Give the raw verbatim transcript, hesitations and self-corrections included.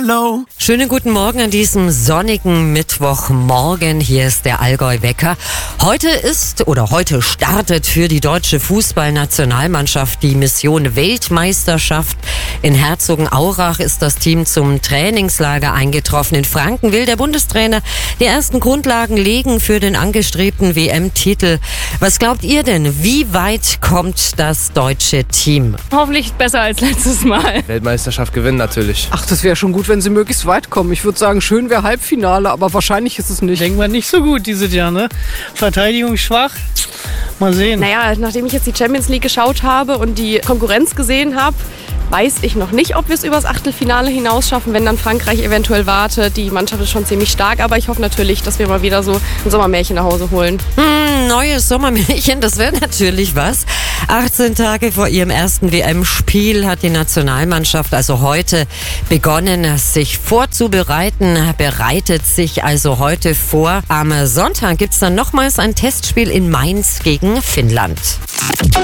low. Schönen guten Morgen an diesem sonnigen Mittwochmorgen. Hier ist der Allgäu-Wecker. Heute ist oder heute startet für die deutsche Fußballnationalmannschaft die Mission Weltmeisterschaft. In Herzogenaurach ist das Team zum Trainingslager eingetroffen. In Franken will der Bundestrainer die ersten Grundlagen legen für den angestrebten W M-Titel. Was glaubt ihr denn? Wie weit kommt das deutsche Team? Hoffentlich besser als letztes Mal. Weltmeisterschaft gewinnen natürlich. Ach, das wäre schon gut, wenn sie möglichst weit kommen. Ich würde sagen, schön wäre Halbfinale, aber wahrscheinlich ist es nicht. Denken wir nicht so gut dieses Jahr, ne? Verteidigung schwach. Mal sehen. Naja, nachdem ich jetzt die Champions League geschaut habe und die Konkurrenz gesehen habe, weiß ich noch nicht, ob wir es übers Achtelfinale hinaus schaffen, wenn dann Frankreich eventuell wartet. Die Mannschaft ist schon ziemlich stark, aber ich hoffe natürlich, dass wir mal wieder so ein Sommermärchen nach Hause holen. Hm, neues Sommermärchen, das wäre natürlich was. achtzehn Tage vor ihrem ersten W M-Spiel hat die Nationalmannschaft also heute begonnen, sich vorzubereiten, bereitet sich also heute vor. Am Sonntag gibt es dann nochmals ein Testspiel in Mainz gegen Finnland.